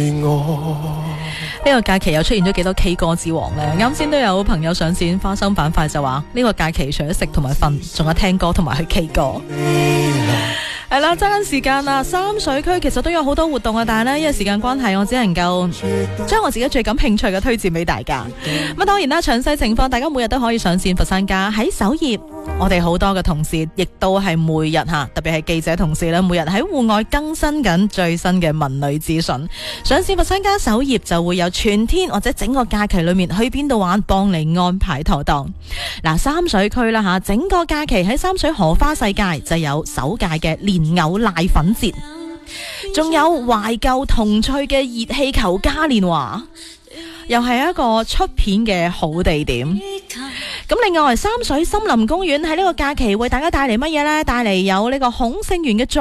呢個假期又出現咗幾多 K 歌之王呢？啱先都有朋友上線花生板塊就話呢個假期除咗食同埋瞓，仲有聽歌同埋去 K 歌。係啦，揸緊時間啦！三水區其實都有好多活動啊，但係呢，因為時間關係，我只能夠將我自己最感興趣嘅推薦俾大家。咁當然啦，詳細情況大家每日都可以上線佛山家喺首頁。我哋好多嘅同事亦都係每日特別係記者同事咧，每日喺戶外更新緊最新嘅文旅資訊。上線佛山家首頁就會有全天或者整個假期裏面去邊度玩，幫你安排妥當。嗱，三水區啦整個假期喺三水荷花世界就有首屆嘅蓮藕瀨粉節，仲有懷舊童趣嘅熱氣球嘉年華，又係一個出片嘅好地點。咁另外，三水森林公園喺呢個假期為大家帶嚟乜嘢呢？帶嚟有呢個孔聖園嘅